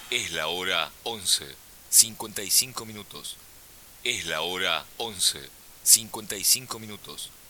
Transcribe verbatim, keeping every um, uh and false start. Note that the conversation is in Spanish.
Es la hora once, cincuenta y cinco minutos. Es la hora once, cincuenta y cinco minutos.